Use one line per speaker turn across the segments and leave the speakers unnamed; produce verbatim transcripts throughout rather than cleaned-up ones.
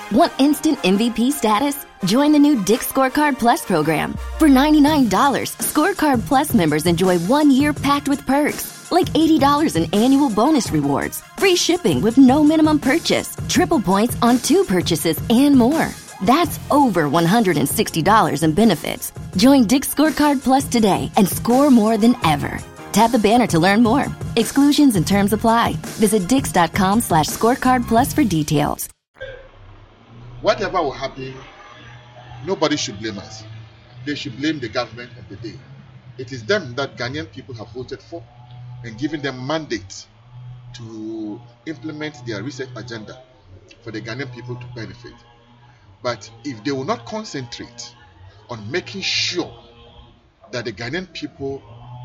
Want instant M V P status? Join the new Dick's Scorecard Plus program. For ninety-nine dollars, Scorecard Plus members enjoy one year packed with perks, like eighty dollars in annual bonus rewards, free shipping with no minimum purchase, triple points on two purchases, and more. That's over one hundred sixty dollars in benefits. Join Dick's Scorecard Plus today and score more than ever. Tap the banner to learn more. Exclusions and terms apply. Visit dix.com slash scorecard plus for details.
Whatever will happen, nobody should blame us. They should blame the government of the day. It is them that Ghanaian people have voted for and given them mandate to implement their research agenda for the Ghanaian people to benefit. But if they will not concentrate on making sure that the Ghanaian people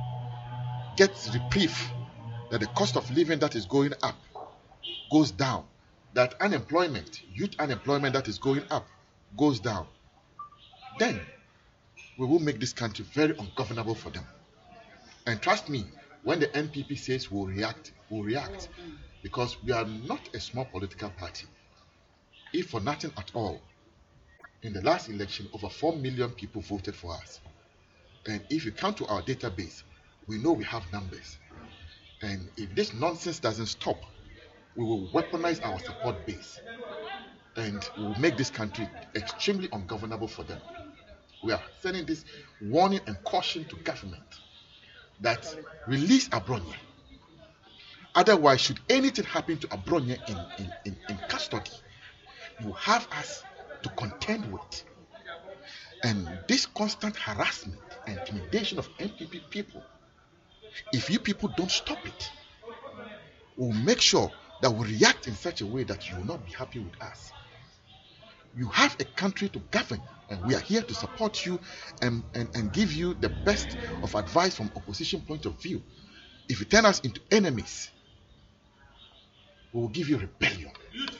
get reprieve, that the cost of living that is going up goes down, that unemployment, youth unemployment that is going up goes down, then we will make this country very ungovernable for them. And trust me, when the N P P says we'll react, we'll react, because we are not a small political party. If for nothing at all, in the last election, over four million people voted for us. And if you come to our database, we know we have numbers. And if this nonsense doesn't stop, we will weaponize our support base. And we will make this country extremely ungovernable for them. We are sending this warning and caution to government that release Abronya. Otherwise, should anything happen to Abronya in, in, in, in custody, you have us to contend with. And this constant harassment and intimidation of N P P people, if you people don't stop it, we'll make sure that we react in such a way that you will not be happy with us. You have a country to govern, and we are here to support you and, and, and give you the best of advice from opposition point of view. If you turn us into enemies, we will give you rebellion.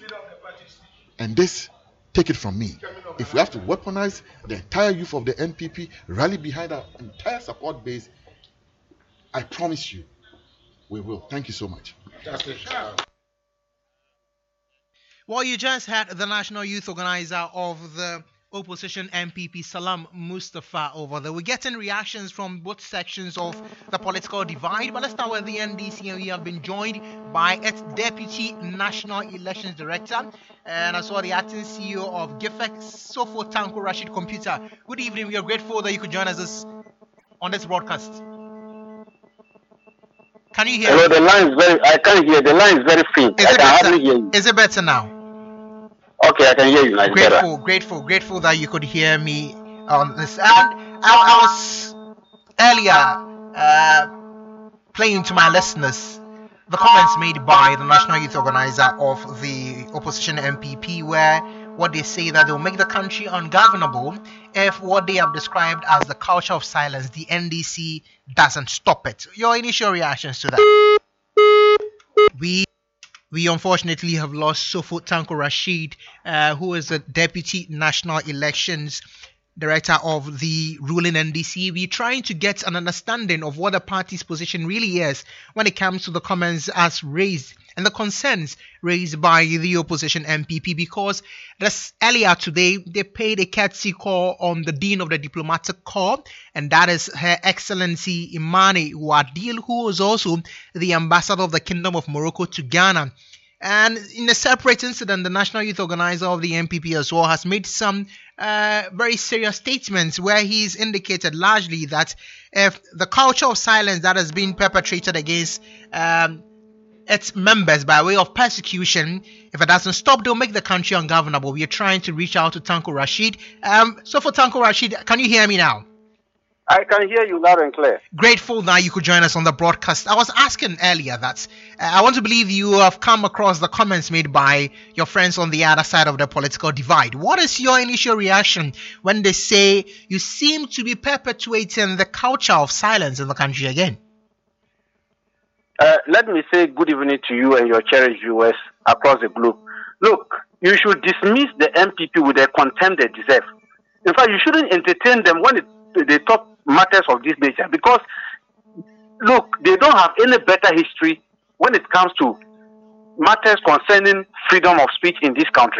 And this, take it from me, if we have to weaponize the entire youth of the N P P, rally behind our entire support base, I promise you, we will. Thank you so much.
Well, you just had the national youth organizer of the opposition N P P, Salam Mustafa, over there. We're getting reactions from both sections of the political divide, but let's start with the N D C, and we have been joined by its Deputy National Elections Director, and as well the acting C E O of GIFEC, Sofo Tanko Rashid Computer. Good evening. We are grateful that you could join us this, on this broadcast. Can you hear
Hello,
me?
the line is very, I can't hear. The line is very faint.
Is
I
it
can
better?
hardly hear you.
Is it better now?
Okay, I can hear you now. It's better.
Grateful, grateful, grateful that you could hear me on this. And I, I was earlier uh, playing to my listeners the comments made by the National Youth Organizer of the opposition N P P, where what they say that they'll make the country ungovernable if what they have described as the culture of silence, the N D C, doesn't stop it. Your initial reactions to that? We We unfortunately have lost Sofo Tanko Rashid, uh, who is the Deputy National Elections Director of the ruling N D C. We're trying to get an understanding of what the party's position really is when it comes to the comments as raised and the concerns raised by the opposition N P P, because this earlier today they paid a courtesy call on the Dean of the Diplomatic Corps, and that is Her Excellency Imani Wadil, who is also the Ambassador of the Kingdom of Morocco to Ghana. And in a separate incident, the National Youth Organizer of the N P P as well has made some uh, very serious statements where he's indicated largely that if the culture of silence that has been perpetrated against um, its members by way of persecution, if it doesn't stop, they'll make the country ungovernable. We are trying to reach out to Tanko Rashid. Um, so for Tanko Rashid, can you hear me now?
I can hear you loud and clear.
Grateful that you could join us on the broadcast. I was asking earlier that uh, I want to believe you have come across the comments made by your friends on the other side of the political divide. What is your initial reaction when they say you seem to be perpetuating the culture of silence in the country again?
Uh, let me say good evening to you and your cherished viewers across the globe. Look, you should dismiss the N P P with the contempt they deserve. In fact, you shouldn't entertain them when it, they talk matters of this nature, because look, they don't have any better history when it comes to matters concerning freedom of speech in this country.